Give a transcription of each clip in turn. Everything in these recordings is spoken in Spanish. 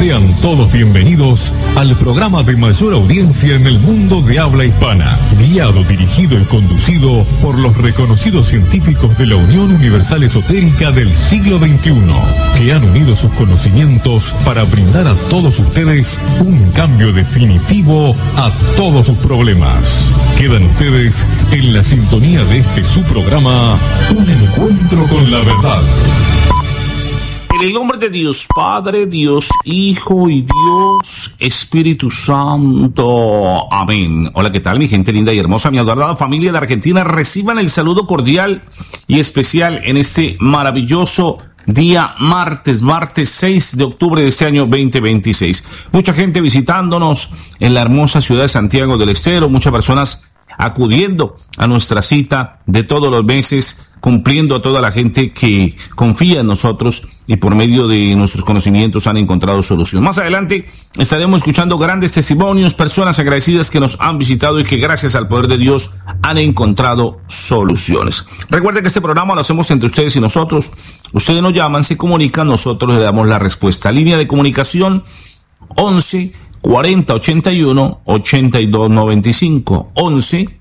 Sean todos bienvenidos al programa de mayor audiencia en el mundo de habla hispana, guiado, dirigido y conducido por los reconocidos científicos de la Unión Universal Esotérica del siglo XXI, que han unido sus conocimientos para brindar a todos ustedes un cambio definitivo a todos sus problemas. Quedan ustedes en la sintonía de este su programa, Un Encuentro con la Verdad. En el nombre de Dios Padre, Dios Hijo y Dios Espíritu Santo. Amén. Hola, ¿qué tal, mi gente linda y hermosa, mi adorada familia de Argentina? Reciban el saludo cordial y especial en este maravilloso día martes 6 de octubre de este año 2026. Mucha gente visitándonos en la hermosa ciudad de Santiago del Estero, muchas personas acudiendo a nuestra cita de todos los meses, cumpliendo a toda la gente que confía en nosotros y por medio de nuestros conocimientos han encontrado solución. Más adelante estaremos escuchando grandes testimonios, personas agradecidas que nos han visitado y que gracias al poder de Dios han encontrado soluciones. Recuerden que este programa lo hacemos entre ustedes y nosotros. Ustedes nos llaman, se comunican, nosotros le damos la respuesta. Línea de comunicación 11 40 81 82 95, 11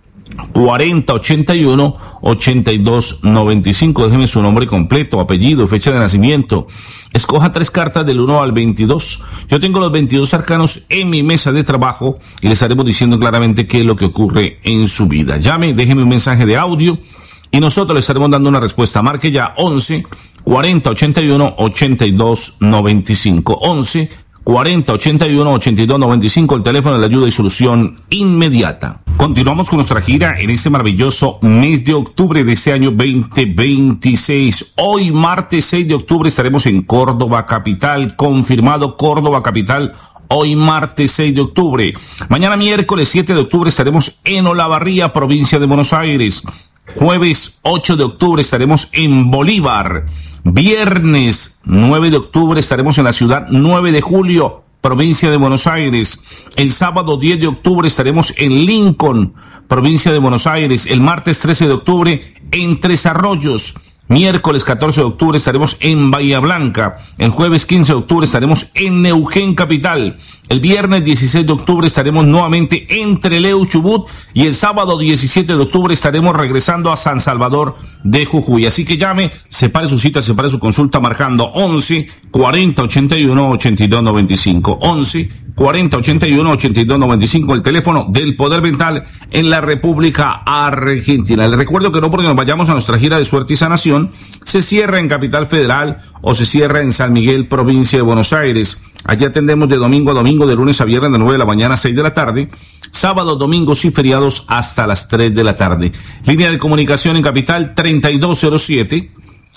40 81 82 95. Déjeme su nombre completo, apellido, fecha de nacimiento. Escoja 3 cartas del 1 al 22. Yo tengo los 22 arcanos en mi mesa de trabajo y les estaremos diciendo claramente qué es lo que ocurre en su vida. Llame, déjeme un mensaje de audio y nosotros le estaremos dando una respuesta. Marque ya 11 40 81 82 95, 11 40 81 82 95, el teléfono de ayuda y solución inmediata. Continuamos con nuestra gira en este maravilloso mes de octubre de este año 2026. Hoy, martes 6 de octubre, estaremos en Córdoba capital, confirmado Córdoba capital. Hoy, martes 6 de octubre. Mañana, miércoles 7 de octubre, estaremos en Olavarría, provincia de Buenos Aires. Jueves 8 de octubre estaremos en Bolívar. Viernes 9 de octubre estaremos en la ciudad 9 de julio, provincia de Buenos Aires. El sábado 10 de octubre estaremos en Lincoln, provincia de Buenos Aires. El martes 13 de octubre en Tres Arroyos. Miércoles 14 de octubre estaremos en Bahía Blanca. El jueves 15 de octubre estaremos en Neuquén capital. El viernes 16 de octubre estaremos nuevamente en Trelew, Chubut. Y el sábado 17 de octubre estaremos regresando a San Salvador de Jujuy. Así que llame, separe su cita, separe su consulta marcando 11 40 81 82 95. 11 40 81 82 95, el teléfono del Poder Mental en la República Argentina. Les recuerdo que no porque nos vayamos a nuestra gira de suerte y sanación, se cierra en Capital Federal o se cierra en San Miguel, provincia de Buenos Aires. Allí atendemos de domingo a domingo, de lunes a viernes, de 9 de la mañana a 6 de la tarde, sábados, domingos y feriados hasta las 3 de la tarde. Línea de comunicación en Capital 3207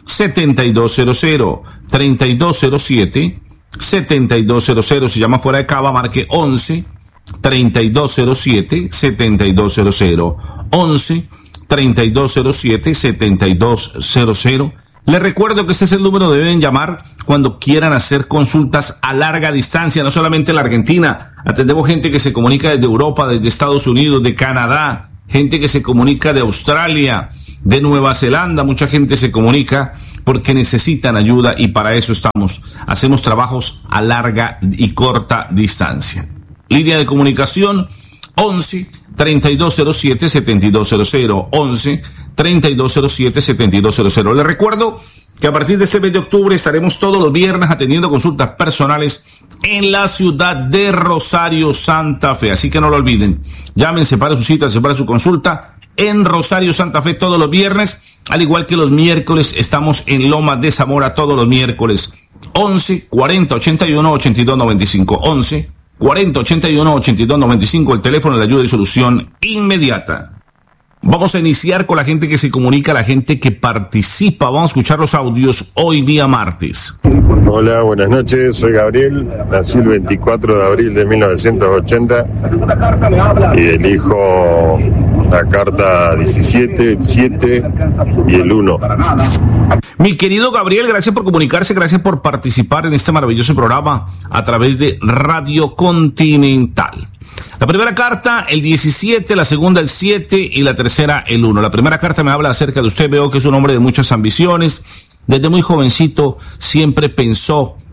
7200, 3207 7200. Si llama fuera de Cava, marque 11 3207 7200, 11 3207 7200. Les recuerdo que este es el número que deben llamar cuando quieran hacer consultas a larga distancia, no solamente en la Argentina. Atendemos gente que se comunica desde Europa, desde Estados Unidos, de Canadá, gente que se comunica de Australia, de Nueva Zelanda. Mucha gente se comunica porque necesitan ayuda y para eso estamos. Hacemos trabajos a larga y corta distancia. Línea de comunicación 11 3207 7200, 11 3207 7200. Les recuerdo que a partir de este mes de octubre estaremos todos los viernes atendiendo consultas personales en la ciudad de Rosario, Santa Fe. Así que no lo olviden. Llamen, separe su cita, separe su consulta en Rosario, Santa Fe todos los viernes, al igual que los miércoles estamos en Lomas de Zamora todos los miércoles. 11 40 81 82 95, 11 40 81 82 95, el teléfono de ayuda y solución inmediata. Vamos a iniciar con la gente que se comunica, la gente que participa. Vamos a escuchar los audios hoy día martes. Hola, buenas noches, soy Gabriel, nací el 24 de abril de 1980 y elijo la carta 17, el 7 y el 1. Mi querido Gabriel, gracias por comunicarse, gracias por participar en este maravilloso programa a través de Radio Continental. La primera carta, el 17, la segunda, el 7 y la tercera, el 1. La primera carta me habla acerca de usted. Veo que es un hombre de muchas ambiciones. Desde muy jovencito siempre pensó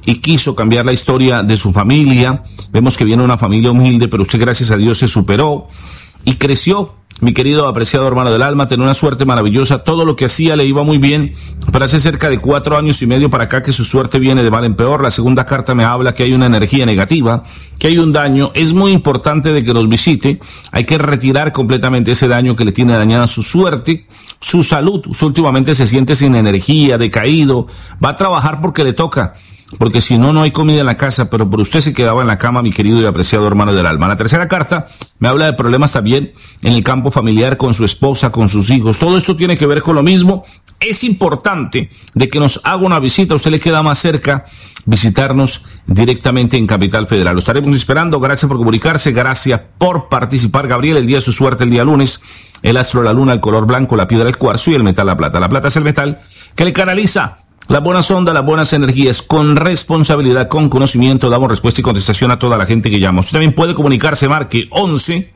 y quiso cambiar la historia de su familia. Vemos que viene una familia humilde, pero usted, gracias a Dios, se superó y creció. Mi querido apreciado hermano del alma, tenía una suerte maravillosa, todo lo que hacía le iba muy bien, pero hace cerca de 4 años y medio para acá que su suerte viene de mal en peor. La segunda carta me habla que hay una energía negativa, que hay un daño. Es muy importante de que nos visite, hay que retirar completamente ese daño que le tiene dañada su suerte, su salud. Usted últimamente se siente sin energía, decaído, va a trabajar porque le toca, porque si no, no hay comida en la casa, pero por usted se quedaba en la cama, mi querido y apreciado hermano del alma. La tercera carta me habla de problemas también en el campo familiar, con su esposa, con sus hijos. Todo esto tiene que ver con lo mismo. Es importante de que nos haga una visita. A usted le queda más cerca visitarnos directamente en Capital Federal. Lo estaremos esperando. Gracias por comunicarse, gracias por participar. Gabriel, el día de su suerte, el día lunes, el astro, la luna, el color blanco, la piedra, el cuarzo y el metal, la plata. La plata es el metal que le canaliza las buenas ondas, las buenas energías. Con responsabilidad, con conocimiento, damos respuesta y contestación a toda la gente que llama. Usted también puede comunicarse, marque 11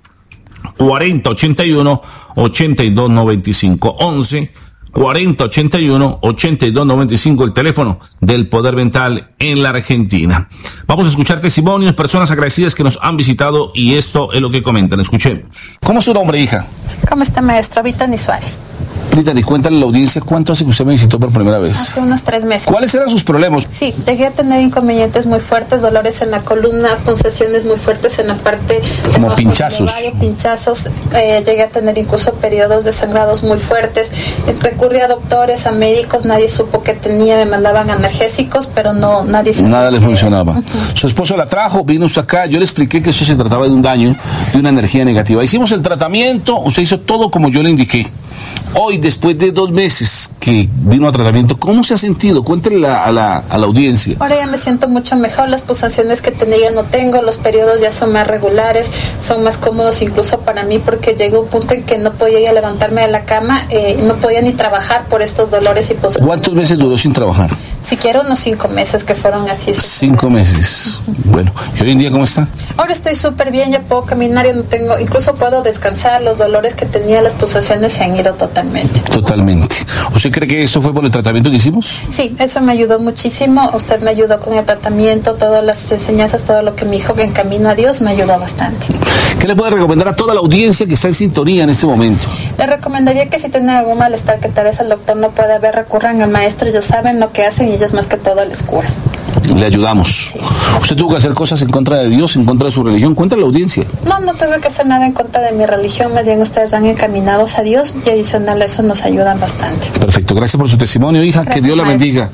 40 81 82 95, 11 40 81 82 95, el teléfono del Poder Mental en la Argentina. Vamos a escuchar testimonios, personas agradecidas que nos han visitado, y esto es lo que comentan. Escuchemos. ¿Cómo es su nombre, hija? ¿Cómo está, maestro? Vitani Suárez. Vitani, cuéntale a la audiencia cuánto hace que usted me visitó por primera vez. Hace unos 3 meses. ¿Cuáles eran sus problemas? Sí, llegué a tener inconvenientes muy fuertes, dolores en la columna, pulsaciones muy fuertes en la parte... Como pinchazos. Pinchazos. Llegué a tener incluso periodos de sangrados muy fuertes. Recurrí a doctores, a médicos, nadie supo qué tenía, me mandaban analgésicos, pero no, nadie... Nada le funcionaba. Su esposo la trajo, vino usted acá, yo le expliqué que eso se trataba de un daño, de una energía negativa. Hicimos el tratamiento, usted hizo todo como yo le indiqué. Hoy, después de 2 meses que vino a tratamiento, ¿cómo se ha sentido? Cuéntele a la audiencia. Ahora ya me siento mucho mejor, las pulsaciones que tenía ya no tengo, los periodos ya son más regulares, son más cómodos incluso para mí, porque llegó un punto en que no podía ya levantarme de la cama, no podía ni trabajar por estos dolores y pulsaciones. ¿Cuántos meses duró sin trabajar? Siquiera unos 5 meses que fueron así. 5 meses. Bueno, ¿y hoy en día cómo está? Ahora estoy súper bien, ya puedo caminar, ya no tengo, incluso puedo descansar, los dolores que tenía, las pulsaciones se han ido totalmente. Totalmente. ¿Usted cree que esto fue por el tratamiento que hicimos? Sí, eso me ayudó muchísimo, usted me ayudó con el tratamiento, todas las enseñanzas, todo lo que me dijo en camino a Dios me ayudó bastante. ¿Qué le puede recomendar a toda la audiencia que está en sintonía en este momento? Le recomendaría que si tienen algún malestar que tal vez el doctor no pueda ver, recurran al maestro, ellos saben lo que hacen y ellos más que todo les curan. Le ayudamos. Sí. ¿Usted tuvo que hacer cosas en contra de Dios, en contra de su religión? Cuéntale a la audiencia. No tuve que hacer nada en contra de mi religión, más bien ustedes van encaminados a Dios y adicional a eso nos ayudan bastante. Perfecto, gracias por su testimonio, hija, gracias, que Dios la bendiga.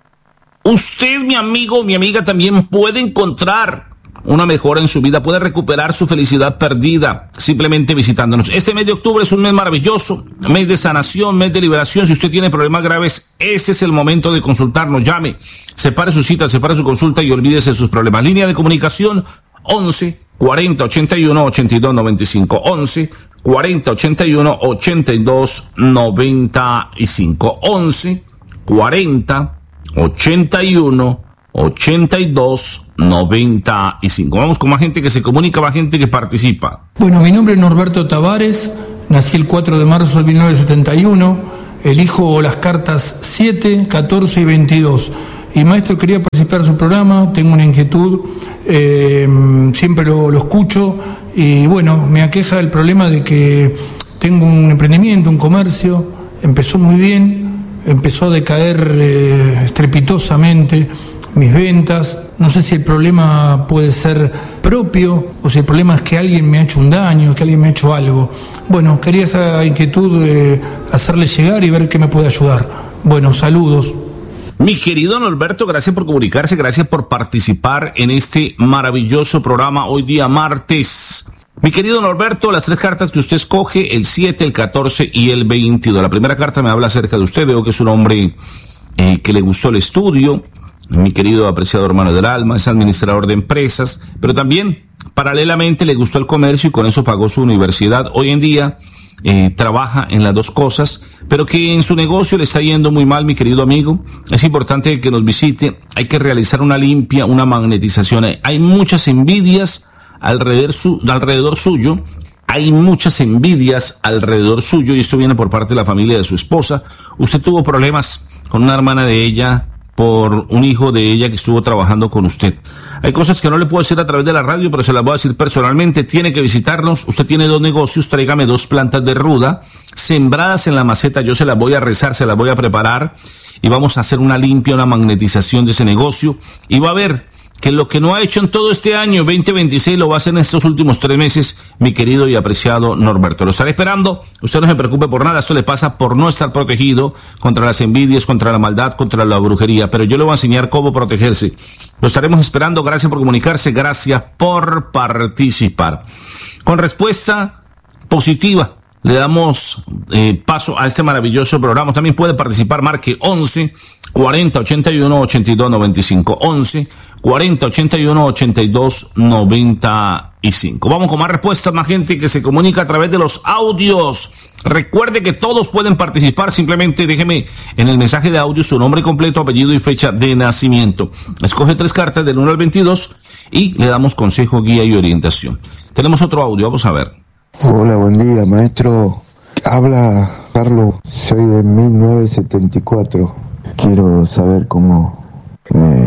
Usted, mi amigo, mi amiga, también puede encontrar una mejora en su vida, puede recuperar su felicidad perdida simplemente visitándonos. Este mes de octubre es un mes maravilloso, mes de sanación, mes de liberación. Si usted tiene problemas graves, este es el momento de consultarnos. Llame, separe su cita, separe su consulta y olvídese de sus problemas. Línea de comunicación 11 40 81 82 95, 11 40 81 82 95, 11 40 81 82 95. Vamos con más gente que se comunica, más gente que participa. Bueno, mi nombre es Norberto Tavares, nací el 4 de marzo de 1971, elijo las cartas 7, 14 y 22. Y maestro, quería participar en su programa, tengo una inquietud, siempre lo escucho, y bueno, me aqueja el problema de que tengo un emprendimiento, un comercio, empezó muy bien, empezó a decaer estrepitosamente mis ventas. No sé si el problema puede ser propio o si el problema es que alguien me ha hecho un daño, que alguien me ha hecho algo. Bueno, quería esa inquietud hacerle llegar y ver qué me puede ayudar. Bueno, saludos. Mi querido Norberto, gracias por comunicarse, gracias por participar en este maravilloso programa hoy día martes. Mi querido Norberto, las 3 cartas que usted escoge, el 7, el 14 y el 22. La primera carta me habla acerca de usted, veo que es un hombre que le gustó el estudio. Mi querido apreciado hermano del alma, es administrador de empresas, pero también paralelamente le gustó el comercio y con eso pagó su universidad. Hoy en día trabaja en las 2 cosas, pero que en su negocio le está yendo muy mal, mi querido amigo. Es importante que nos visite, hay que realizar una limpia, una magnetización. Hay muchas envidias alrededor suyo, hay muchas envidias alrededor suyo, y esto viene por parte de la familia de su esposa. Usted tuvo problemas con una hermana de ella por un hijo de ella que estuvo trabajando con usted. Hay cosas que no le puedo decir a través de la radio, pero se las voy a decir personalmente. Tiene que visitarnos. Usted tiene 2 negocios, tráigame 2 plantas de ruda sembradas en la maceta. Yo se las voy a rezar, se las voy a preparar y vamos a hacer una limpia, una magnetización de ese negocio, y va a ver que lo que no ha hecho en todo este año 2026 lo va a hacer en estos últimos 3 meses, mi querido y apreciado Norberto. Lo estaré esperando. Usted no se preocupe por nada. Esto le pasa por no estar protegido contra las envidias, contra la maldad, contra la brujería. Pero yo le voy a enseñar cómo protegerse. Lo estaremos esperando. Gracias por comunicarse. Gracias por participar. Con respuesta positiva, le damos paso a este maravilloso programa. También puede participar. Marque 11 40 81 82 95. 11 40 81 82 95. Vamos con más respuestas, más gente que se comunica a través de los audios. Recuerde que todos pueden participar. Simplemente déjeme en el mensaje de audio su nombre completo, apellido y fecha de nacimiento. Escoge 3 cartas del 1 al 22 y le damos consejo, guía y orientación. Tenemos otro audio, vamos a ver. Hola, buen día, maestro. Habla Carlos, soy de 1974. Quiero saber cómo me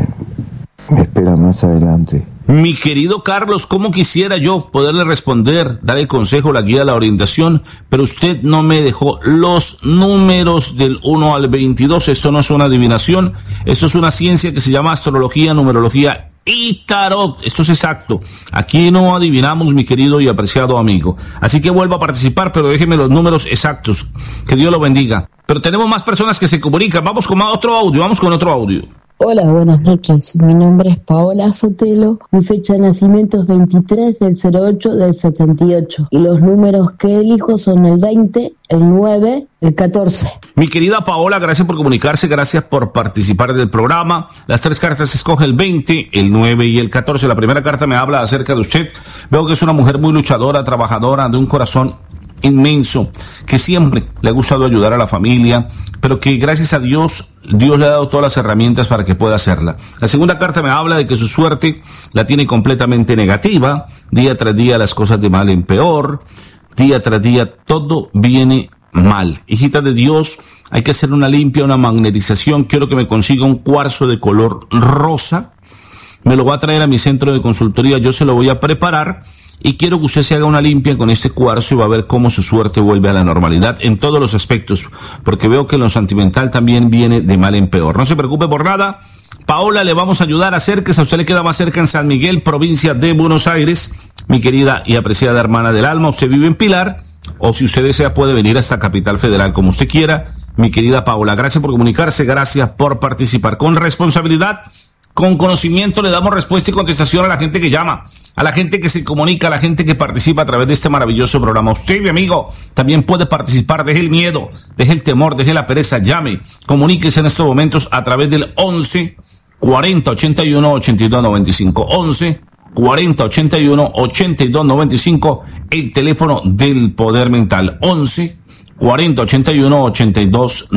espera más adelante. Mi querido Carlos, ¿cómo quisiera yo poderle responder, dar el consejo, la guía, la orientación? Pero usted no me dejó los números del 1 al 22. Esto no es una adivinación, esto es una ciencia que se llama astrología, numerología y tarot. Esto es exacto. Aquí no adivinamos, mi querido y apreciado amigo. Así que vuelva a participar, pero déjeme los números exactos. Que Dios lo bendiga. Pero tenemos más personas que se comunican. Vamos con otro audio. Hola, buenas noches. Mi nombre es Paola Sotelo. Mi fecha de nacimiento es 23 del 08 del 78. Y los números que elijo son el 20, el 9, el 14. Mi querida Paola, gracias por comunicarse, gracias por participar del programa. Las 3 cartas escoge el 20, el 9 y el 14. La primera carta me habla acerca de usted. Veo que es una mujer muy luchadora, trabajadora, de un corazón inmenso, que siempre le ha gustado ayudar a la familia, pero que gracias a Dios le ha dado todas las herramientas para que pueda hacerla. La segunda carta me habla de que su suerte la tiene completamente negativa. Día tras día las cosas de mal en peor, día tras día todo viene mal. Hijita de Dios, hay que hacer una limpia, una magnetización. Quiero que me consiga un cuarzo de color rosa, me lo va a traer a mi centro de consultoría, yo se lo voy a preparar. Y quiero que usted se haga una limpia con este cuarzo y va a ver cómo su suerte vuelve a la normalidad en todos los aspectos, porque veo que lo sentimental también viene de mal en peor. No se preocupe por nada. Paola, le vamos a ayudar. Acérquese, a usted le queda más cerca en San Miguel, provincia de Buenos Aires, mi querida y apreciada hermana del alma. Usted vive en Pilar, o si usted desea puede venir hasta Capital Federal, como usted quiera. Mi querida Paola, gracias por comunicarse, gracias por participar. Con responsabilidad, con conocimiento, le damos respuesta y contestación a la gente que llama, a la gente que se comunica, a la gente que participa a través de este maravilloso programa. Usted, mi amigo, también puede participar. Deje el miedo, deje el temor, deje la pereza, llame, comuníquese en estos momentos a través del 11 40 81 82 95. 11 40 81 82 95, el teléfono del poder mental. 11 40 81 82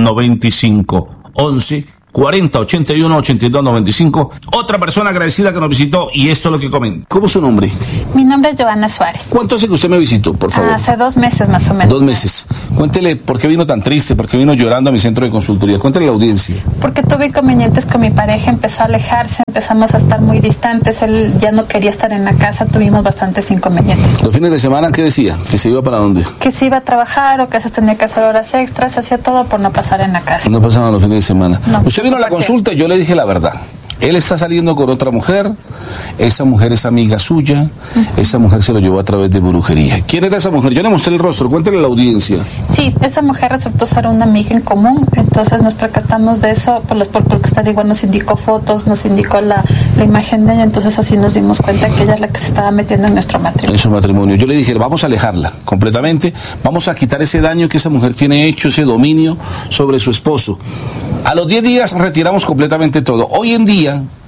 95. 11 40 81 82 95. Otra persona agradecida que nos visitó, y esto es lo que comenta. ¿Cómo es su nombre? Mi nombre es Joana Suárez. ¿Cuánto hace que usted me visitó, por favor? Hace 2 meses más o menos. 2 meses. Cuéntele por qué vino tan triste, por qué vino llorando a mi centro de consultoría. Cuéntele a la audiencia. Porque tuve inconvenientes con mi pareja, empezó a alejarse, empezamos a estar muy distantes, él ya no quería estar en la casa, tuvimos bastantes inconvenientes. ¿Los fines de semana qué decía? ¿Que se iba para dónde? Que se iba a trabajar o que a veces tenía que hacer horas extras, hacía todo por no pasar en la casa. No pasaban los fines de semana. No. Usted vino a la consulta y yo le dije la verdad. Él está saliendo con otra mujer, esa mujer es amiga suya, esa mujer se lo llevó a través de brujería. ¿Quién era esa mujer? Yo le mostré el rostro, cuéntale a la audiencia. Sí, esa mujer resultó ser una amiga en común, entonces nos percatamos de eso, porque usted igual nos indicó fotos, nos indicó la imagen de ella, entonces así nos dimos cuenta que ella es la que se estaba metiendo en nuestro matrimonio. En su matrimonio. Yo le dije, vamos a alejarla completamente, vamos a quitar ese daño que esa mujer tiene hecho, ese dominio sobre su esposo. A los 10 días retiramos completamente todo. Hoy en día,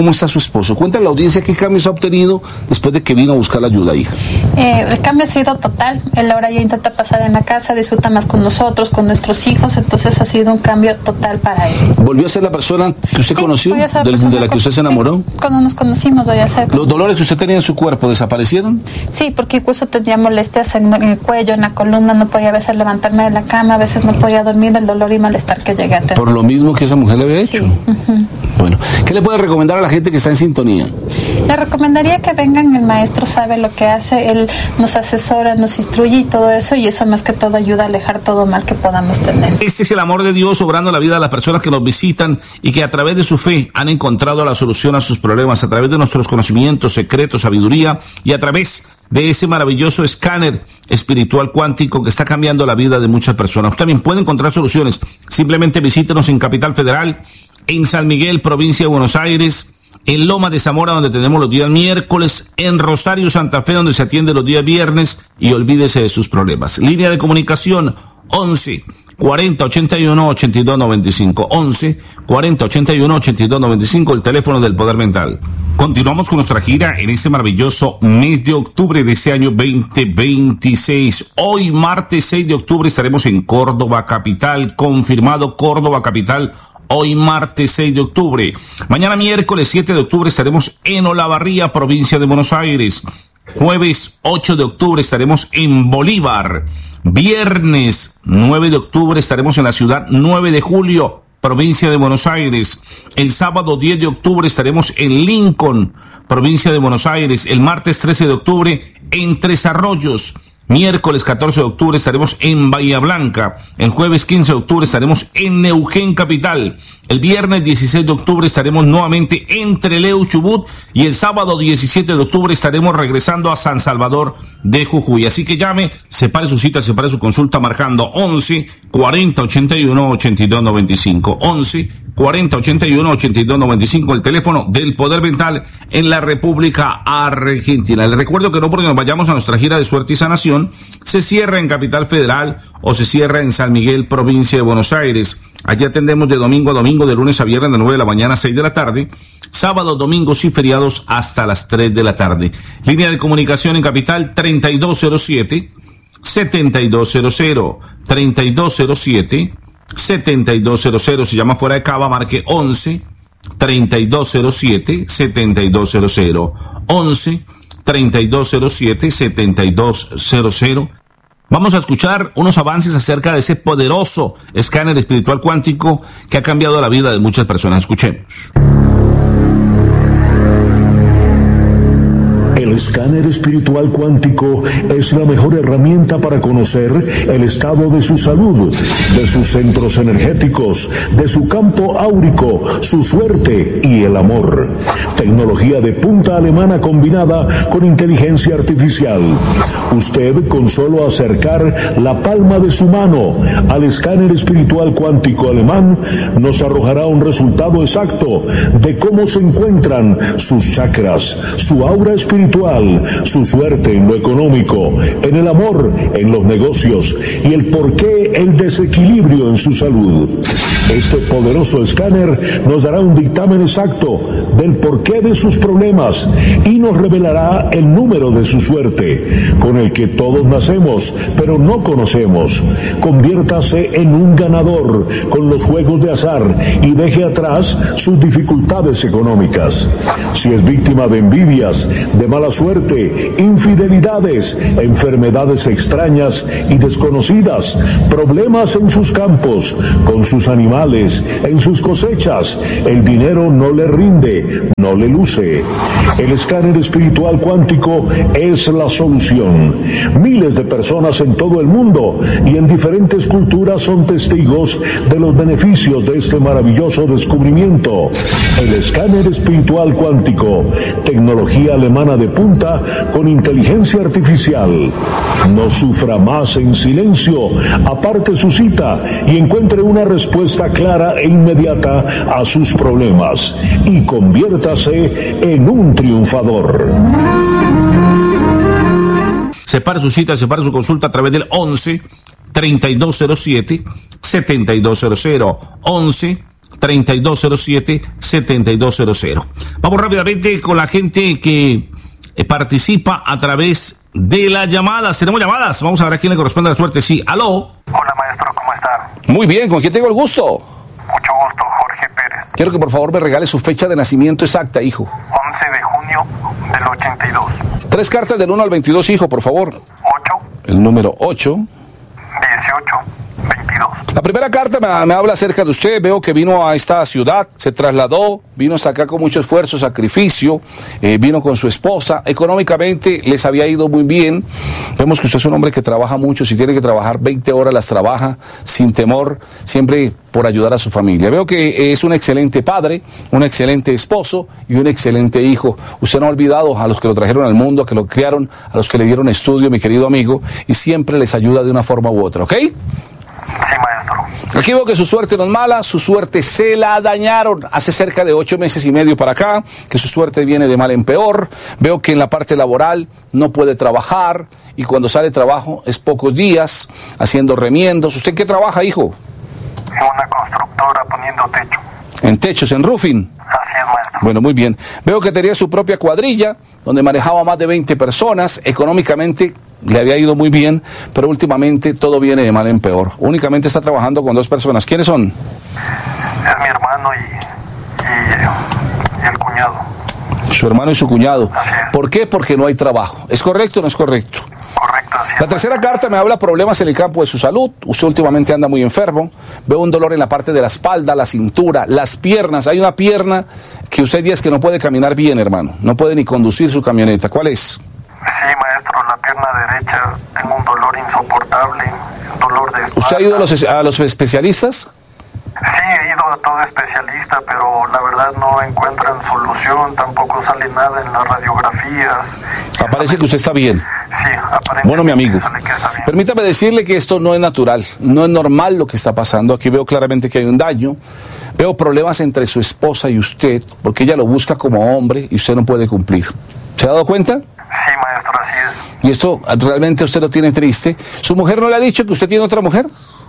cómo está su esposo. Cuéntale a la audiencia qué cambios ha obtenido después de que vino a buscar la ayuda, hija. El cambio ha sido total. Él ahora ya intenta pasar en la casa, disfruta más con nosotros, con nuestros hijos, entonces ha sido un cambio total para él. ¿Volvió a ser la persona que usted conoció? De la que usted se enamoró. Sí, cuando nos conocimos voy a ser. ¿Los dolores que usted tenía en su cuerpo desaparecieron? Sí, porque incluso tenía molestias en el cuello, en la columna, no podía a veces levantarme de la cama, a veces no podía dormir del dolor y malestar que llegué a tener. Por lo mismo que esa mujer le había hecho. Sí. Uh-huh. Bueno, ¿qué le puede recomendar a la gente que está en sintonía? Le recomendaría que vengan, el maestro sabe lo que hace, él nos asesora, nos instruye y todo eso, y eso más que todo ayuda a alejar todo mal que podamos tener. Este es el amor de Dios obrando en la vida de las personas que nos visitan y que a través de su fe han encontrado la solución a sus problemas, a través de nuestros conocimientos, secretos, sabiduría y a través de ese maravilloso escáner espiritual cuántico que está cambiando la vida de muchas personas. Usted también puede encontrar soluciones. Simplemente visítenos en Capital Federal, en San Miguel, provincia de Buenos Aires, en Loma de Zamora, donde tenemos los días miércoles, en Rosario, Santa Fe, donde se atiende los días viernes, y olvídese de sus problemas. Línea de comunicación 11 40 81 82 95, 11 40 81 82 95, el teléfono del Poder Mental. Continuamos con nuestra gira en este maravilloso mes de octubre de este año 2026. Hoy, martes 6 de octubre, estaremos en Córdoba Capital, confirmado Córdoba Capital. Hoy martes 6 de octubre. Mañana miércoles 7 de octubre estaremos en Olavarría, provincia de Buenos Aires. Jueves 8 de octubre estaremos en Bolívar. Viernes 9 de octubre estaremos en la ciudad 9 de julio, provincia de Buenos Aires. El sábado 10 de octubre estaremos en Lincoln, provincia de Buenos Aires. El martes 13 de octubre en Tres Arroyos. Miércoles 14 de octubre estaremos en Bahía Blanca. El jueves 15 de octubre estaremos en Neuquén Capital. El viernes 16 de octubre estaremos nuevamente en Trelew, Chubut. Y el sábado 17 de octubre estaremos regresando a San Salvador de Jujuy. Así que llame, separe su cita, separe su consulta marcando 11 40 81 82 95. 11 40 81 82 95, el teléfono del Poder Mental en la República Argentina. Les recuerdo que no porque nos vayamos a nuestra gira de suerte y sanación, se cierra en Capital Federal o se cierra en San Miguel, provincia de Buenos Aires. Allí atendemos de domingo a domingo, de lunes a viernes de 9 de la mañana a 6 de la tarde, sábados, domingos y feriados hasta las 3 de la tarde. Línea de comunicación en Capital 3207 7200, 3207 7200. Si llama fuera de Cava, marque 11 3207 7200, 11 3207 7200. Vamos a escuchar unos avances acerca de ese poderoso escáner espiritual cuántico que ha cambiado la vida de muchas personas. Escuchemos. El escáner espiritual cuántico es la mejor herramienta para conocer el estado de su salud, de sus centros energéticos, de su campo áurico, su suerte y el amor. Tecnología de punta alemana combinada con inteligencia artificial. Usted, con solo acercar la palma de su mano al escáner espiritual cuántico alemán, nos arrojará un resultado exacto de cómo se encuentran sus chakras, su aura espiritual, su suerte en lo económico, en el amor, en los negocios y el porqué el desequilibrio en su salud. Este poderoso escáner nos dará un dictamen exacto del porqué de sus problemas y nos revelará el número de su suerte, con el que todos nacemos, pero no conocemos. Conviértase en un ganador con los juegos de azar y deje atrás sus dificultades económicas. Si es víctima de envidias, de mala suerte, infidelidades, enfermedades extrañas y desconocidas, problemas en sus campos, con sus animales, en sus cosechas, el dinero no le rinde, no le luce. El escáner espiritual cuántico es la solución. Miles de personas en todo el mundo y en diferentes culturas son testigos de los beneficios de este maravilloso descubrimiento. El escáner espiritual cuántico, tecnología alemana de punta con inteligencia artificial. No sufra más en silencio, aparte su cita y encuentre una respuesta clara e inmediata a sus problemas y conviértase en un triunfador. Separe su cita, separe su consulta a través del 11 3207 7200, 11 3207-7200. Vamos rápidamente con la gente que participa a través de las llamadas. Tenemos llamadas. Vamos a ver a quién le corresponde la suerte. Sí, aló. Hola, maestro, ¿cómo está? Muy bien, ¿con quién tengo el gusto? Mucho gusto, Jorge Pérez. Quiero que por favor me regale su fecha de nacimiento exacta, hijo. 11 de junio del 82. 3 cartas del 1 al 22, hijo, por favor. 8. El número 8. 18. 22. La primera carta me habla acerca de usted. Veo que vino a esta ciudad, se trasladó, vino hasta acá con mucho esfuerzo, sacrificio, vino con su esposa. Económicamente les había ido muy bien. Vemos que usted es un hombre que trabaja mucho. Si tiene que trabajar 20 horas, las trabaja sin temor, siempre por ayudar a su familia. Veo que es un excelente padre, un excelente esposo y un excelente hijo. Usted no ha olvidado a los que lo trajeron al mundo, a que lo criaron, a los que le dieron estudio, mi querido amigo, y siempre les ayuda de una forma u otra, ¿ok? Sí, maestro. Aquí veo que su suerte no es mala, su suerte se la dañaron hace cerca de 8 meses y medio para acá, que su suerte viene de mal en peor. Veo que en la parte laboral no puede trabajar y cuando sale de trabajo es pocos días, haciendo remiendos. ¿Usted qué trabaja, hijo? En una constructora poniendo techo. En techos, en roofing. Así es, maestro. Bueno, muy bien. Veo que tenía su propia cuadrilla, donde manejaba más de 20 personas. Económicamente le había ido muy bien, pero últimamente todo viene de mal en peor. Únicamente está trabajando con 2 personas. ¿Quiénes son? Es mi hermano y el cuñado. Su hermano y su cuñado. ¿Por qué? Porque no hay trabajo. ¿Es correcto o no es correcto? Correcto, así es. La tercera carta me habla problemas en el campo de su salud. Usted últimamente anda muy enfermo. Veo un dolor en la parte de la espalda, la cintura, las piernas. Hay una pierna que usted dice que no puede caminar bien, hermano. No puede ni conducir su camioneta. ¿Cuál es? Sí, maestro, la pierna derecha. Tengo un dolor insoportable, dolor de espalda. ¿Usted ha ido a los especialistas? Sí, he ido a todo especialista, pero la verdad no encuentran solución, tampoco sale nada en las radiografías. Aparece que usted está bien. Sí, aparentemente. Bueno, mi amigo, sale que está bien. permítame decirle que esto no es natural, no es normal lo que está pasando. Aquí veo claramente que hay un daño. Veo problemas entre su esposa y usted, porque ella lo busca como hombre y usted no puede cumplir. ¿Se ha dado cuenta? Sí, maestro, así es. Y esto realmente usted lo tiene triste. ¿Su mujer no le ha dicho que usted tiene otra mujer?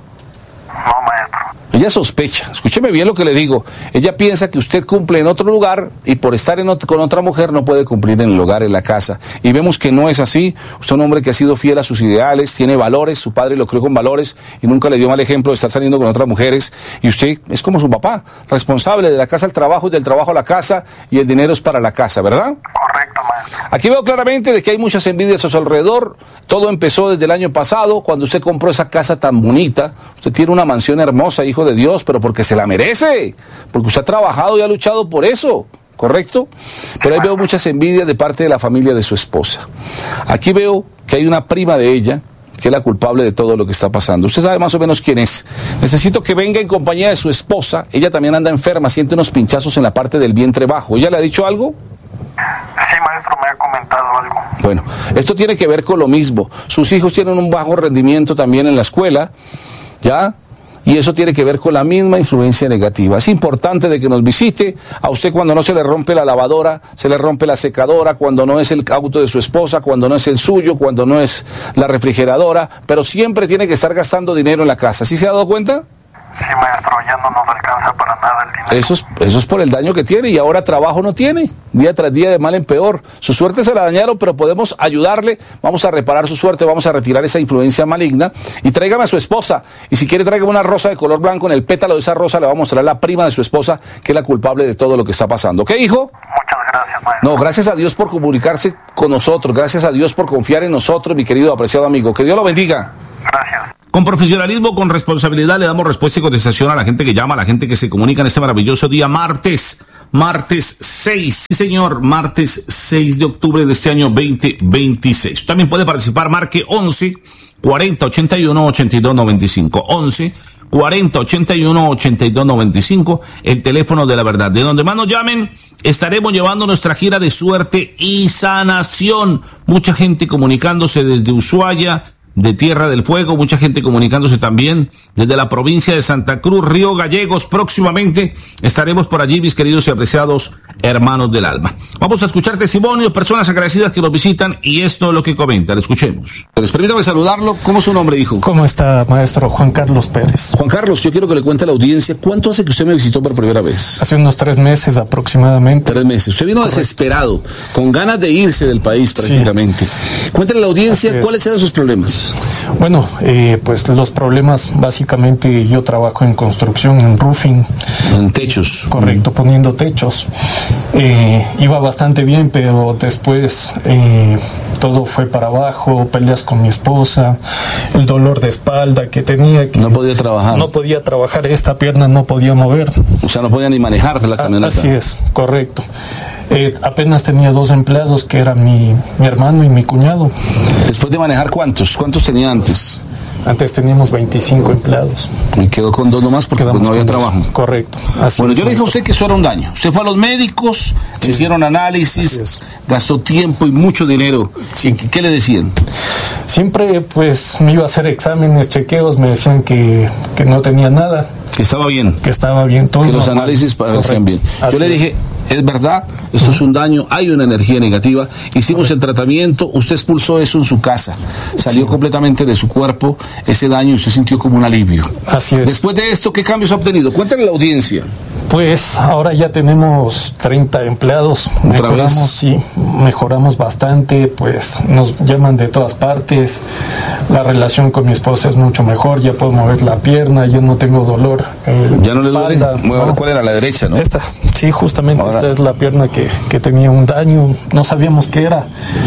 No, maestro. Ella sospecha, escúcheme bien lo que le digo, ella piensa que usted cumple en otro lugar y por estar con otra mujer no puede cumplir en el hogar, en la casa. Y vemos que no es así. Usted es un hombre que ha sido fiel a sus ideales, tiene valores, su padre lo crió con valores y nunca le dio mal ejemplo de estar saliendo con otras mujeres. Y usted es como su papá, responsable de la casa al trabajo y del trabajo a la casa, y el dinero es para la casa, ¿verdad? Correcto, maestro. Aquí veo claramente de que hay muchas envidias a su alrededor. Todo empezó desde el año pasado, cuando usted compró esa casa tan bonita. Usted tiene una mansión hermosa, hijo de Dios, pero porque se la merece, porque usted ha trabajado y ha luchado por eso, ¿correcto? Pero ahí veo muchas envidias de parte de la familia de su esposa. Aquí veo que hay una prima de ella que es la culpable de todo lo que está pasando. Usted sabe más o menos quién es. Necesito que venga en compañía de su esposa. Ella también anda enferma, siente unos pinchazos en la parte del vientre bajo. ¿Ella le ha dicho algo? Sí, maestro, me ha comentado algo. Bueno, esto tiene que ver con lo mismo. Sus hijos tienen un bajo rendimiento también en la escuela, ¿ya? Y eso tiene que ver con la misma influencia negativa. Es importante de que nos visite. A usted cuando no se le rompe la lavadora, se le rompe la secadora, cuando no es el auto de su esposa, cuando no es el suyo, cuando no es la refrigeradora, pero siempre tiene que estar gastando dinero en la casa. ¿Sí se ha dado cuenta? Sí, maestro, ya no nos alcanza para nada el dinero. Eso es por el daño que tiene y ahora trabajo no tiene. Día tras día de mal en peor. Su suerte se la dañaron, pero podemos ayudarle. Vamos a reparar su suerte, vamos a retirar esa influencia maligna. Y tráigame a su esposa. Y si quiere, tráigame una rosa de color blanco. En el pétalo de esa rosa le va a mostrar la prima de su esposa, que es la culpable de todo lo que está pasando. ¿Ok, hijo? Muchas gracias, maestro. No, gracias a Dios por comunicarse con nosotros. Gracias a Dios por confiar en nosotros, mi querido apreciado amigo. Que Dios lo bendiga. Gracias. Con profesionalismo, con responsabilidad, le damos respuesta y contestación a la gente que llama, a la gente que se comunica en este maravilloso día martes 6, sí señor, martes 6 de octubre de este año 2026. Usted también puede participar, marque 11 40 81 82 95, 11 40 81 82 95, el teléfono de la verdad. De donde más nos llamen, estaremos llevando nuestra gira de suerte y sanación. Mucha gente comunicándose desde Ushuaia, de Tierra del Fuego, mucha gente comunicándose también desde la provincia de Santa Cruz, Río Gallegos. Próximamente estaremos por allí, mis queridos y apreciados hermanos del alma. Vamos a escuchar testimonios, personas agradecidas que nos visitan, y esto es lo que comentan. Escuchemos. Permítame saludarlo. ¿Cómo es su nombre, hijo? ¿Cómo está, maestro? Juan Carlos Pérez. Juan Carlos, yo quiero que le cuente a la audiencia, ¿cuánto hace que usted me visitó por primera vez? Hace unos 3 meses aproximadamente. 3 meses. Usted vino Correcto. Desesperado, con ganas de irse del país prácticamente. Sí. Cuéntale a la audiencia cuáles eran sus problemas. Bueno, pues los problemas, básicamente yo trabajo en construcción, en roofing. En techos. Correcto, poniendo techos. Iba bastante bien, pero después todo fue para abajo, peleas con mi esposa, el dolor de espalda que tenía. Que no podía trabajar. No podía trabajar, esta pierna no podía mover. O sea, no podía ni manejar la camioneta. Así es, correcto. Apenas tenía 2 empleados, que eran mi hermano y mi cuñado. Después de manejar, ¿cuántos tenía antes? Antes teníamos 25 empleados. Y quedó con 2 nomás porque pues no había trabajo. Correcto. Bueno, yo le dije a usted que eso era un daño. Usted fue a los médicos, sí, hicieron análisis, gastó tiempo y mucho dinero. Sí. ¿Qué le decían? Siempre pues me iba a hacer exámenes, chequeos, me decían que no tenía nada. Que estaba bien. Que estaba bien todo. Que los análisis parecían bien. Yo le dije, es verdad, esto es un daño, hay una energía negativa, hicimos el tratamiento, usted expulsó eso en su casa, salió completamente de su cuerpo ese daño y usted sintió como un alivio. Así es. Después de esto, ¿qué cambios ha obtenido? Cuéntale a la audiencia. Pues ahora ya tenemos 30 empleados, mejoramos bastante, pues nos llaman de todas partes, la relación con mi esposa es mucho mejor, ya puedo mover la pierna, ya no tengo dolor. ¿Ya no le duele? Bueno, ¿cuál era? La derecha, ¿no? Esta, sí, justamente ahora, esta es la pierna que tenía un daño, no sabíamos qué era,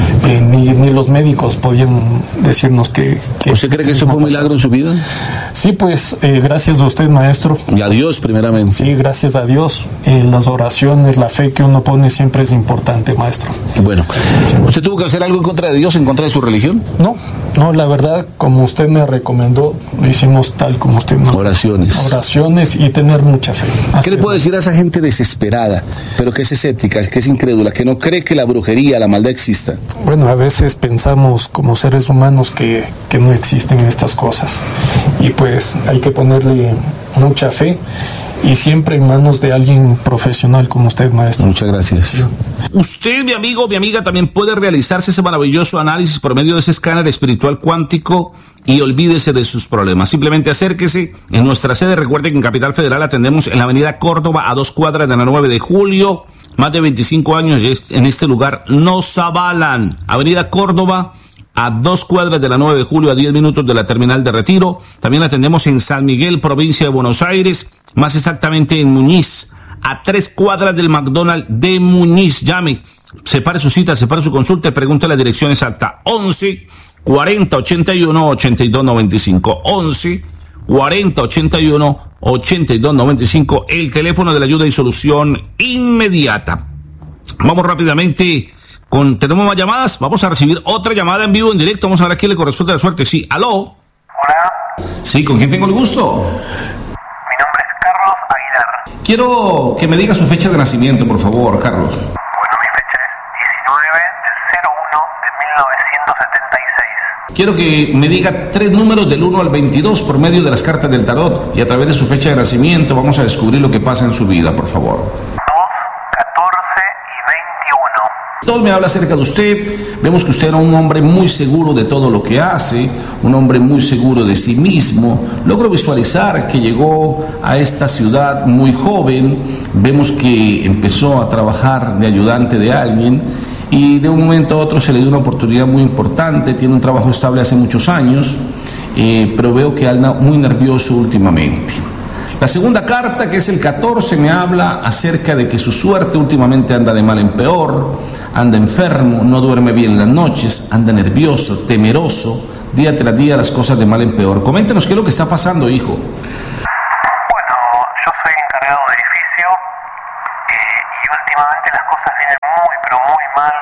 ni los médicos podían decirnos que ¿Usted cree que eso fue un milagro en su vida? Sí, pues gracias a usted, maestro. Y a Dios primeramente. Sí, gracias a Dios. Las oraciones, la fe que uno pone siempre es importante, maestro. Bueno, ¿usted tuvo que hacer algo en contra de Dios, en contra de su religión? No, la verdad, como usted me recomendó, lo hicimos tal como usted nos... Oraciones y tener mucha fe. ¿Qué le puedo decir a esa gente desesperada, pero que es escéptica, que es incrédula, que no cree que la brujería, la maldad exista? Bueno, a veces pensamos como seres humanos que no existen estas cosas. Y pues hay que ponerle mucha fe y siempre en manos de alguien profesional como usted, maestro. Muchas gracias. Sí. Usted, mi amigo, mi amiga, también puede realizarse ese maravilloso análisis por medio de ese escáner espiritual cuántico y olvídese de sus problemas. Simplemente acérquese en nuestra sede. Recuerde que en Capital Federal atendemos en la avenida Córdoba, a 2 cuadras de la 9 de julio. Más de 25 años en este lugar nos avalan. Avenida Córdoba, a 2 cuadras de la 9 de julio, a 10 minutos de la terminal de Retiro. También atendemos en San Miguel, provincia de Buenos Aires, más exactamente en Muñiz, a 3 cuadras del McDonald's de Muñiz. Llame, separe su cita, separe su consulta y pregunte la dirección exacta. 11 40 81 82 95. 11 40 81 82 95, el teléfono de la ayuda y solución inmediata. Vamos rápidamente tenemos más llamadas. Vamos a recibir otra llamada en vivo, en directo. Vamos a ver a quién le corresponde la suerte. Sí, aló. Hola. Sí, ¿con quién tengo el gusto? Mi nombre es Carlos Aguilar. Quiero que me diga su fecha de nacimiento, por favor, Carlos. Bueno, mi fecha es 19/01 de 1976. Quiero que me diga 3 números del 1 al 22 por medio de las cartas del tarot, y a través de su fecha de nacimiento vamos a descubrir lo que pasa en su vida, por favor. 2, 14 y 21. Todo me habla acerca de usted. Vemos que usted era un hombre muy seguro de todo lo que hace, un hombre muy seguro de sí mismo. Logro visualizar que llegó a esta ciudad muy joven. Vemos que empezó a trabajar de ayudante de alguien y de un momento a otro se le dio una oportunidad muy importante. Tiene un trabajo estable hace muchos años, pero veo que anda muy nervioso últimamente. La segunda carta, que es el 14, me habla acerca de que su suerte últimamente anda de mal en peor, anda enfermo, no duerme bien las noches, anda nervioso, temeroso, día tras día las cosas de mal en peor. Coméntenos qué es lo que está pasando, hijo. Bueno, yo soy encargado de edificio y últimamente las cosas vienen muy, pero muy mal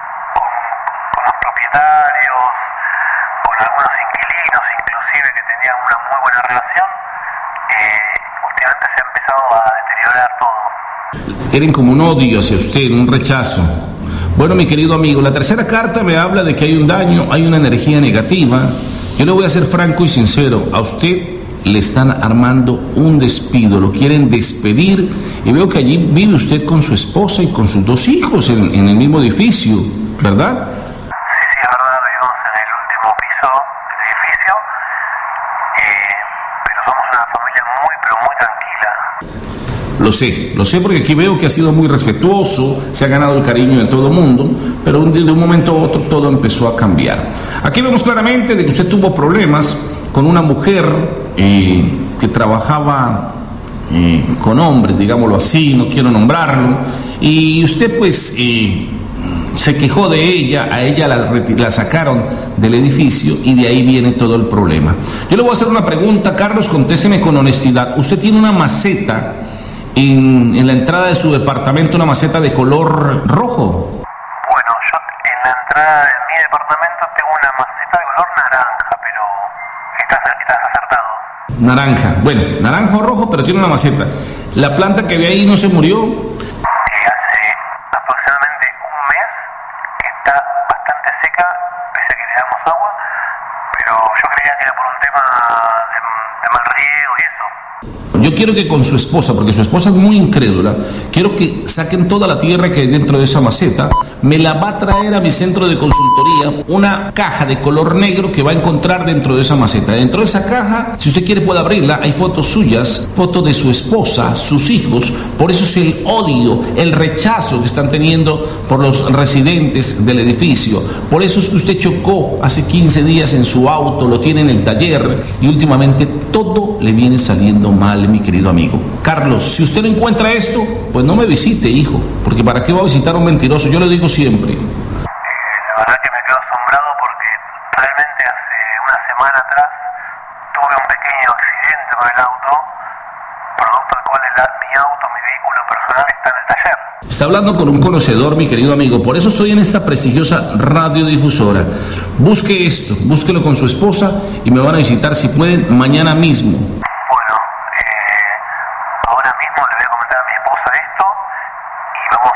con los propietarios, con algunos inquilinos inclusive que tenían una muy buena relación. Últimamente se ha empezado a deteriorar todo. Tienen como un odio hacia usted, un rechazo. Bueno, mi querido amigo, la tercera carta me habla de que hay un daño, hay una energía negativa. yo le voy a ser franco y sincero, a usted le están armando un despido, lo quieren despedir, y veo que allí vive usted con su esposa y con sus 2 hijos en el mismo edificio, ¿verdad? Sí, es verdad, vivimos en el último piso del edificio, pero somos una familia muy, pero muy tranquila. Lo sé porque aquí veo que ha sido muy respetuoso, se ha ganado el cariño de todo el mundo, pero de un momento a otro todo empezó a cambiar. Aquí vemos claramente de que usted tuvo problemas con una mujer que trabajaba con hombres, digámoslo así, no quiero nombrarlo, y usted pues se quejó de ella, a ella la sacaron del edificio y de ahí viene todo el problema. Yo le voy a hacer una pregunta, Carlos, contésteme con honestidad. Usted tiene una maceta en la entrada de su departamento, una maceta de color rojo. Bueno, yo en la entrada de mi departamento tengo una maceta de color naranja, pero estás acertado. Naranja, bueno, naranja o rojo, pero tiene una maceta. ¿La planta que ve ahí no se murió? Hace aproximadamente un mes que está bastante seca, pese a que le damos agua, pero yo creía que era por un tema de mal riego y eso. Yo quiero que con su esposa, porque su esposa es muy incrédula, quiero que saquen toda la tierra que hay dentro de esa maceta, me la va a traer a mi centro de consultoría, una caja de color negro que va a encontrar dentro de esa maceta. Dentro de esa caja, si usted quiere puede abrirla, hay fotos suyas, fotos de su esposa, sus hijos, por eso es el odio, el rechazo que están teniendo por los residentes del edificio. Por eso es que usted chocó hace 15 días en su auto, lo tiene en el taller y últimamente todo le viene saliendo mal, mi querido amigo. Carlos, si usted no encuentra esto, pues no me visite, hijo, porque ¿para qué va a visitar a un mentiroso? Yo le digo siempre. La verdad que me quedo asombrado porque realmente hace una semana atrás tuve un pequeño accidente con el auto, producto del cual mi auto, mi vehículo personal está en el taller. Está hablando con un conocedor, mi querido amigo, por eso estoy en esta prestigiosa radiodifusora. Busque esto, búsquelo con su esposa y me van a visitar si pueden mañana mismo. Bueno, ahora mismo le voy a comentar a mi esposa esto y vamos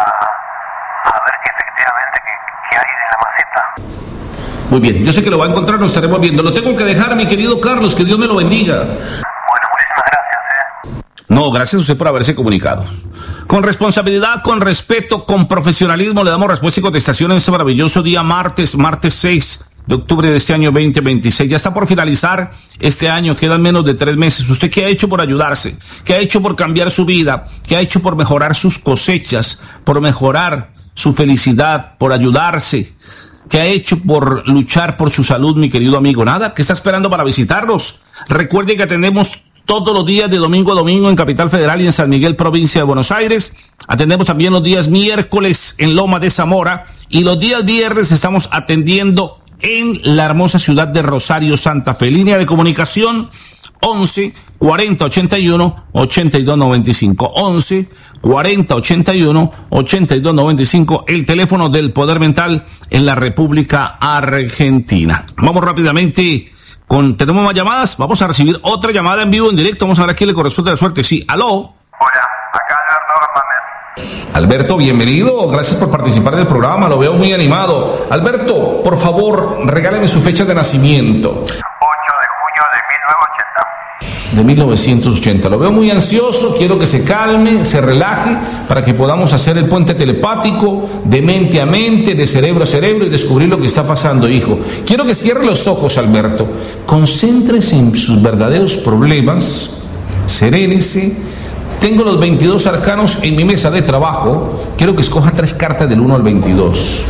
a ver que efectivamente que hay en la maceta. Muy bien, yo sé que lo va a encontrar, nos estaremos viendo. Lo tengo que dejar, mi querido Carlos, que Dios me lo bendiga. Bueno, muchísimas gracias. No, gracias a usted por haberse comunicado. Con responsabilidad, con respeto, con profesionalismo, le damos respuesta y contestación en este maravilloso día martes 6 de octubre de este año 2026. Ya está por finalizar este año, quedan menos de 3 meses. ¿Usted qué ha hecho por ayudarse? ¿Qué ha hecho por cambiar su vida? ¿Qué ha hecho por mejorar sus cosechas? ¿Por mejorar su felicidad? ¿Por ayudarse? ¿Qué ha hecho por luchar por su salud, mi querido amigo? Nada, ¿qué está esperando para visitarnos? Recuerde que atendemos todos los días de domingo a domingo en Capital Federal y en San Miguel, provincia de Buenos Aires. Atendemos también los días miércoles en Loma de Zamora y los días viernes estamos atendiendo en la hermosa ciudad de Rosario, Santa Fe. Línea de comunicación 11 40 81 82 95. 11 40 81 82 95, el teléfono del Poder Mental en la República Argentina. Vamos rápidamente tenemos más llamadas. Vamos a recibir otra llamada en vivo, en directo. Vamos a ver a quién le corresponde la suerte. Sí, aló. Hola, acá Alberto Hernández. Alberto, bienvenido. Gracias por participar del programa. Lo veo muy animado. Alberto, por favor, regáleme su fecha de nacimiento. 8 de junio de 1980. De 1980. Lo veo muy ansioso. Quiero que se calme, se relaje, para que podamos hacer el puente telepático de mente a mente, de cerebro a cerebro y descubrir lo que está pasando, hijo. Quiero que cierre los ojos, Alberto. Concéntrese en sus verdaderos problemas. Serénese. Tengo los 22 arcanos en mi mesa de trabajo. Quiero que escoja 3 cartas del 1 al 22.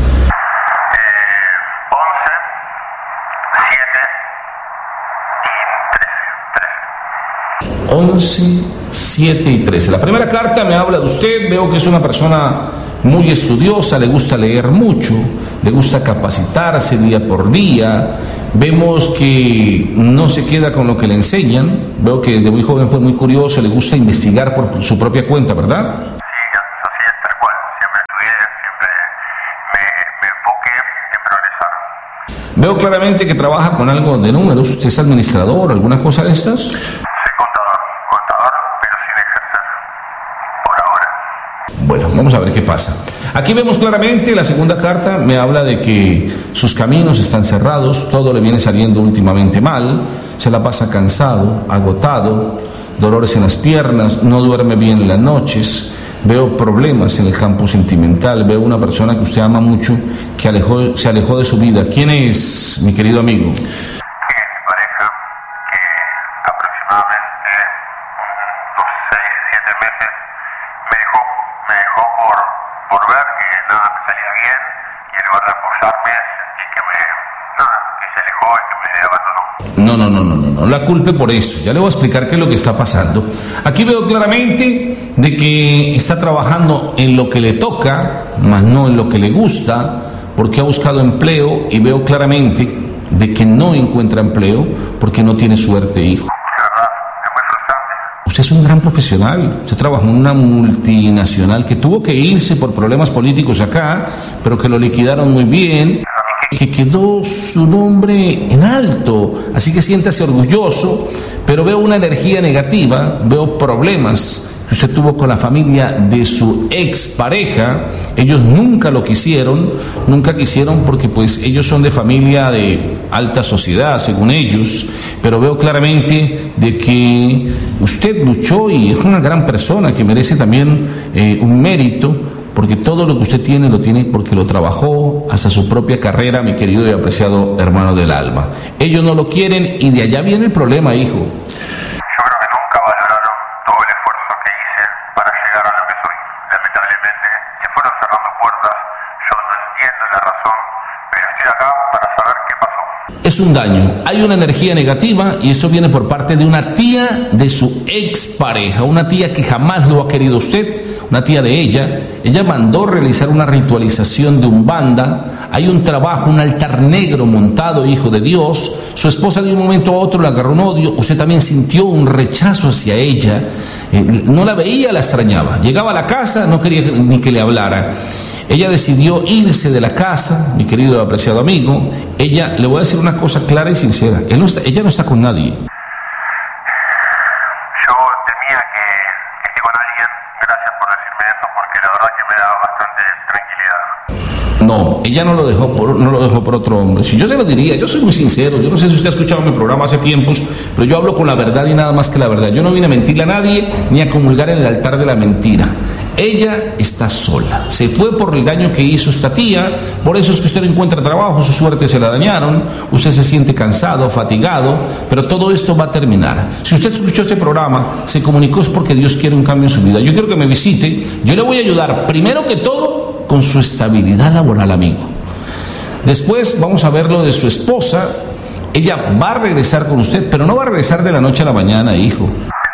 11, 7 y 13. La primera carta me habla de usted. Veo que es una persona muy estudiosa, le gusta leer mucho, le gusta capacitarse día por día. Vemos que no se queda con lo que le enseñan. Veo que desde muy joven fue muy curioso, le gusta investigar por su propia cuenta, ¿verdad? Sí, así es, tal cual. Siempre estudié, siempre me enfoqué en progresar. Veo claramente que trabaja con algo de números. ¿Usted es administrador, alguna cosa de estas? Contador, pero sin ejercer, por ahora. Bueno, vamos a ver qué pasa. Aquí vemos claramente, la segunda carta me habla de que sus caminos están cerrados, todo le viene saliendo últimamente mal, se la pasa cansado, agotado, dolores en las piernas, no duerme bien en las noches, veo problemas en el campo sentimental, veo una persona que usted ama mucho que se alejó de su vida. ¿Quién es, mi querido amigo? No la culpe por eso, ya le voy a explicar qué es lo que está pasando. Aquí veo claramente de que está trabajando en lo que le toca, más no en lo que le gusta, porque ha buscado empleo y veo claramente de que no encuentra empleo porque no tiene suerte, hijo. Usted es un gran profesional, usted trabajó en una multinacional que tuvo que irse por problemas políticos acá, pero que lo liquidaron muy bien, que quedó su nombre en alto, así que siéntase orgulloso, pero veo una energía negativa, veo problemas que usted tuvo con la familia de su expareja. Ellos nunca lo quisieron, nunca quisieron porque pues ellos son de familia de alta sociedad, según ellos, pero veo claramente de que usted luchó y es una gran persona que merece también un mérito, porque todo lo que usted tiene lo tiene porque lo trabajó hasta su propia carrera, mi querido y apreciado hermano del alma. Ellos no lo quieren y de allá viene el problema, hijo. Yo creo que nunca valoraron todo el esfuerzo que hice para llegar a lo que soy. Lamentablemente se fueron cerrando puertas, yo no entiendo la razón, pero estoy acá para saber qué pasó. Es un daño, hay una energía negativa y esto viene por parte de una tía de su expareja, una tía que jamás lo ha querido usted, una tía de ella mandó realizar una ritualización de Umbanda, hay un trabajo, un altar negro montado, hijo de Dios, su esposa de un momento a otro le agarró un odio, usted también sintió un rechazo hacia ella, no la veía, la extrañaba, llegaba a la casa, no quería ni que le hablara. Ella decidió irse de la casa, mi querido y apreciado amigo. Ella, le voy a decir una cosa clara y sincera, ella no está con nadie. Yo temía que esté con alguien, gracias por decirme eso, porque la verdad que me da bastante tranquilidad. No, ella no lo dejó por otro hombre. Si yo se lo diría, yo soy muy sincero, yo no sé si usted ha escuchado mi programa hace tiempos, pero yo hablo con la verdad y nada más que la verdad. Yo no vine a mentirle a nadie ni a comulgar en el altar de la mentira. Ella está sola, se fue por el daño que hizo esta tía, por eso es que usted no encuentra trabajo, su suerte se la dañaron, usted se siente cansado, fatigado, pero todo esto va a terminar. Si usted escuchó este programa, se comunicó es porque Dios quiere un cambio en su vida. Yo quiero que me visite, yo le voy a ayudar primero que todo con su estabilidad laboral, amigo. Después vamos a ver lo de su esposa, ella va a regresar con usted, pero no va a regresar de la noche a la mañana, hijo.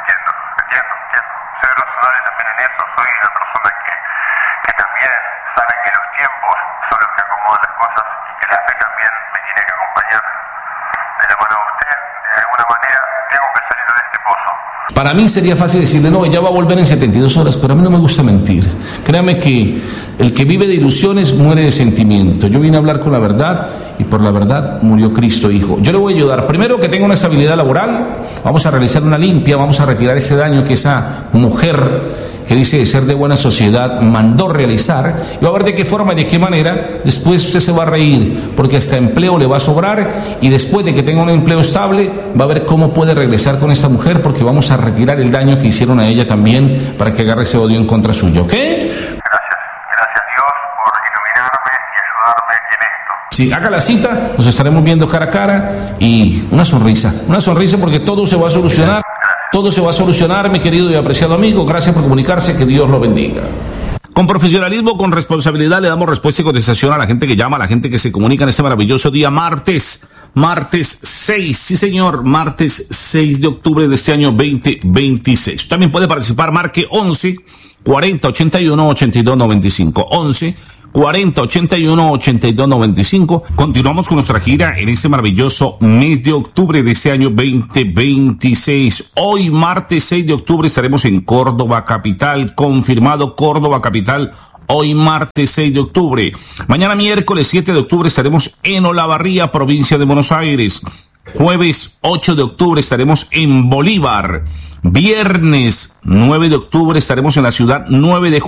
Para mí sería fácil decirle, no, ella va a volver en 72 horas, pero a mí no me gusta mentir. Créame que el que vive de ilusiones muere de sentimiento. Yo vine a hablar con la verdad y por la verdad murió Cristo, hijo. Yo le voy a ayudar. Primero, que tenga una estabilidad laboral, vamos a realizar una limpia, vamos a retirar ese daño que esa mujer que dice ser de buena sociedad mandó realizar, y va a ver de qué forma y de qué manera. Después usted se va a reír porque hasta empleo le va a sobrar, y después de que tenga un empleo estable va a ver cómo puede regresar con esta mujer, porque vamos a retirar el daño que hicieron a ella también para que agarre ese odio en contra suyo, ¿ok? Gracias Dios por iluminarme y ayudarme en esto. Sí, haga la cita, nos estaremos viendo cara a cara, y una sonrisa porque todo se va a solucionar. Todo se va a solucionar, mi querido y apreciado amigo. Gracias por comunicarse, que Dios lo bendiga. Con profesionalismo, con responsabilidad, le damos respuesta y contestación a la gente que llama, a la gente que se comunica en este maravilloso día, martes 6, sí señor, martes 6 de octubre de este año 2026. Usted también puede participar, marque 11 40 81 82 95, 11 40 81 82 95. Continuamos con nuestra gira en este maravilloso mes de octubre de este año 2026. Hoy, martes 6 de octubre, estaremos en Córdoba capital, confirmado Córdoba capital. Hoy, martes 6 de octubre. Mañana, miércoles 7 de octubre, estaremos en Olavarría, provincia de Buenos Aires. Jueves 8 de octubre estaremos en Bolívar. Viernes 9 de octubre estaremos en la ciudad 9 de